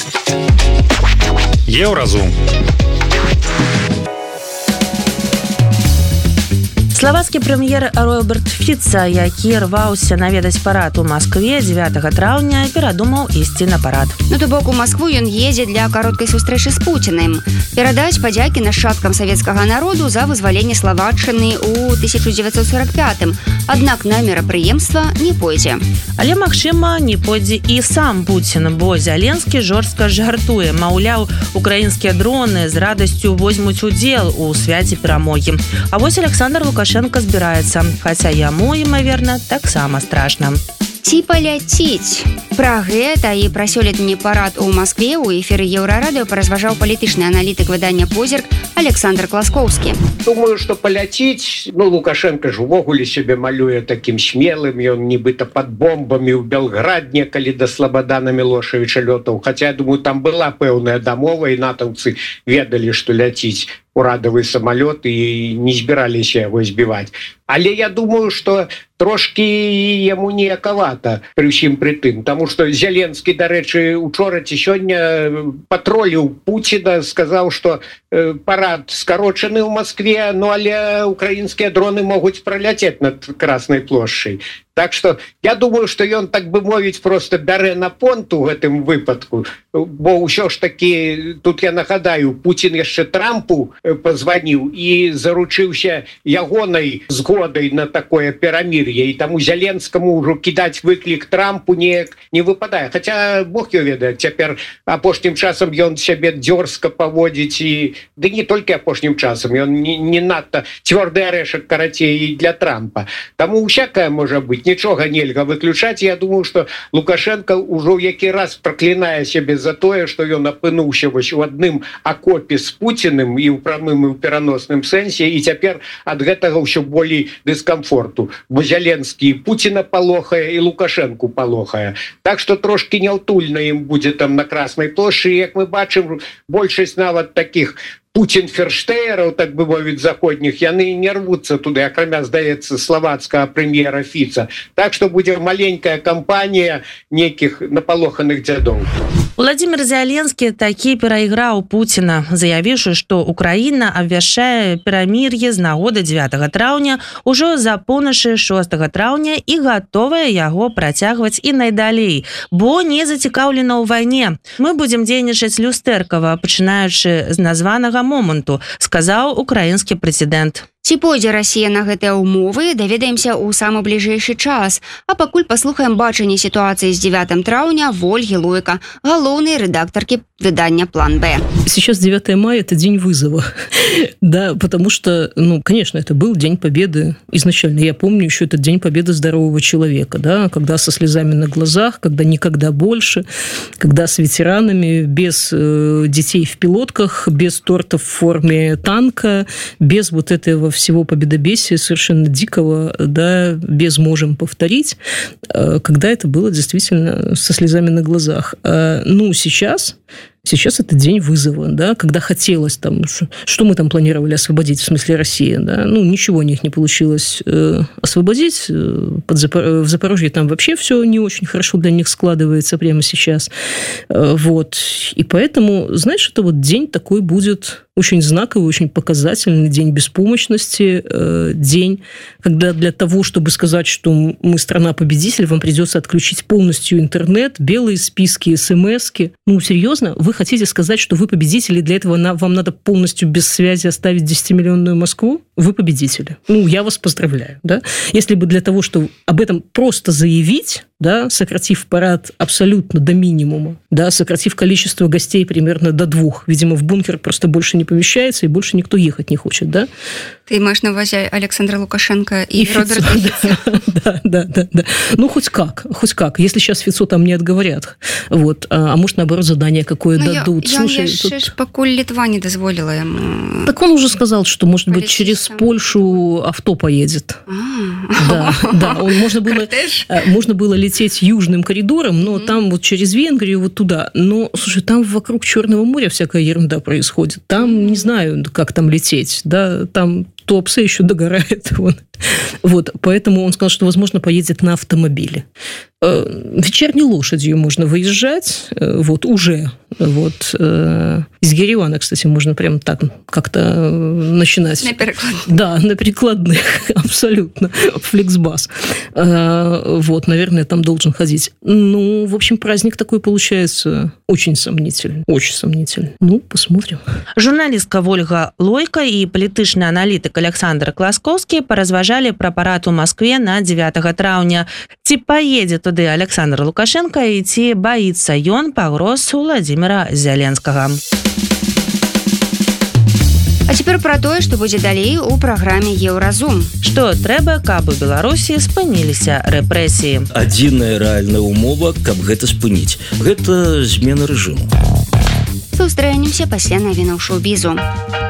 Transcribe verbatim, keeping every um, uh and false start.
Еўразум. Славацкі прэм'ер Роберт Фіца, які рваўся наведаць парад у Маскве дзевятага траўня, перадумаў ісці на парад. Ну, то бок у Маскву ён едзе для кароткай сустрэчы з Пуціным. Перадаць падзякі нашчадкам савецкага народу за вызваленне Славаччыны ў тысяча дзевяцьсот сорок пятым. Аднак на мерапрыемства не пойдзе. Але, магчыма, не пойдзе і сам Пуцін, бо Зяленскі жорстка жартуе. Маўляў, украінскія дроны з радасцю возьмуць удзел у свяце перамогі. А вось Александр Лукашенко збіраецца, хаця яму, імаверна, таксама страшна. Ці паляціць. Пра гэта і пра сёлетні парад у Маскве ў эфіры Еўрарадыё паразважаў палітычны аналітык выдання «Позірк» Александр Класкоўскі. Думаю, што паляціць, ну, Лукашенко ж увогуле сябе малюе такім смелым, ён нібыта пад бомбамі ў Белградне, калі да Слабадана Мілошавіча лётаў. Хаця, я думаю, там была пэўная дамова, і натаўцы ведалі, што ляціць урадавы самалёт і не збіраліся яго збіваць. Але я думаю, што трошкі яму неякавата пры ўсім пры тым, таму што Зеленскі, дарэчы, учора ці сёння патроліў Пуціна, сказаў, што э, парад скарочаны ў Маскве, ну але украінскія дроны могуць праляцець над Краснай плошчай. Так што я думаю, што ён, так бы мовіць, просто бярэ на понт у гэтым выпадку, бо ўсё ж такі, тут я нагадаю, Пуцін яшчэ Трампу пазваніў і заручыўся ягонай згодай на такое перамір'е, і таму Зеленскаму ўжо кідаць выклік Трампу неяк не выпадае. Хаця Бог его ведае, цяпер апошнім часам ён сябе дзёрзка паводзіць, і ды не толькі апошнім часам, ён не, не надта цвёрды арэшак, карацей, і для Трампа. Таму усякае можа быць. Нічога нельга выключаць. Я думаю, што Лукашенко ўжо ў які раз праклінае сябе за тое, што ён апынуўся вось у адным акопе з Пуціным і ў прамым і ў пераносным сэнсе, і цяпер ад гэтага ўсё болей дыскамфорту. Бо Зеленскі Пуціна палохае і Лукашенку палохае. Так што трошкі няўтульна ім будзе там на Краснай плошчы. Як мы бачым, большасць нават такіх Пуцін-ферштеераў, так бы мовіць, заходніх, яны не рвуцца туды, акрамя, здаецца, славацкага прэм'ера Фіца. Так што будзе маленькая кампанія нейкіх напалоханых дзядоў. Владимир Зеленскі такі перайграў Пуціна, заявіўшы, што Украіна абвяшчае перамір'е з нагоды дзевятага траўня ўжо за поўначы шостага траўня і гатовая яго працягваць і найдалей, бо не зацікаўлена ў вайне. Мы будзем дзейнічаць люстэркава, пачынаючы з названага моманту, сказаў украінскі прэзідэнт. Ці пойдзе Расія на гэтыя ўмовы, даведаемся ў самы бліжэйшы час. А пакуль паслухаем бачанне ситуации з дзевятым траўня Ольги Лойко, галоўнай редакторки выдания «План Б». Сейчас девятое мая – это день вызова. Да, потому что, ну, конечно, это был День Победы изначально. Я помню еще этот День Победы здорового человека, да, когда со слезами на глазах, когда никогда больше, когда с ветеранами, без э, детей в пилотках, без тортов в форме танка, без вот этого всего победобесия совершенно дикого, да, без «можем повторить», э, когда это было действительно со слезами на глазах. А, ну, сейчас... Сейчас это день вызова, да, когда хотелось там, что мы там планировали освободить, в смысле Россия, да, ну, ничего у них не получилось э, освободить, под Запор... в Запорожье там вообще все не очень хорошо для них складывается прямо сейчас, э, вот, и поэтому, знаешь, это вот день такой будет очень знаковый, очень показательный, день беспомощности, э, день, когда для того, чтобы сказать, что мы страна-победитель, вам придется отключить полностью интернет, белые списки, смс-ки, ну, серьезно, вы хотите сказать, что вы победители, для этого на, вам надо полностью без связи оставить десятимиллионную Москву? Вы победители. Ну, я вас поздравляю. Да? Если бы для того, чтобы об этом просто заявить, да, сократив парад абсолютно до минимума, да, сократив количество гостей примерно до двух, видимо, в бункер просто больше не помещается, и больше никто ехать не хочет, да? Ты имеешь на увазі Александра Лукашенко и, и Роберта Фица. Да, да, да, да. Ну, хоть как, хоть как. Если сейчас Фицо там не отговорят. Вот. А, а может, наоборот, задание какое ну, дадут. Я, Слушай, я тут... ж покуль Литва не дозволила ему... Так он уже сказал, что, может быть, через там... Польшу авто поедет. А-а-а. Да, да. Он, можно, было, можно было лететь южным коридором, но mm-hmm. там вот через Венгрию вот туда. Но, слушай, там вокруг Черного моря всякая ерунда происходит. Там, mm-hmm. не знаю, как там лететь. Да, там... Туапсе еще догорает. Вон. Вот, поэтому он сказал, что, возможно, поедет на автомобиле. Вечерней лошадью можно выезжать, вот, уже. Вот. Из Еревана, кстати, можно прям так как-то начинать. На перекладных. Да, на перекладных, абсолютно. Фликсбас. Вот, наверное, там должен ходить. Ну, в общем, праздник такой получается очень сомнительный. Очень сомнительный. Ну, посмотрим. Журналистка Ольга Лойка и палітычны аналітык Александр Класкоўскі паразважалі пра парад у Москве на дзевятага траўня. Ці паедзе туды Александр Лукашенко і ці баіцца ён пагроз Владимира Зеленскага. А цяпер пра тое, што будзе далей у праграме Еўразум. Што трэба, каб у Беларусі спыніліся рэпрэсіі. Адзіная рэальная умова, каб гэта спыніць. Гэта змена рэжыму. Сустрэнемся пасля навінаў шоу-бізу.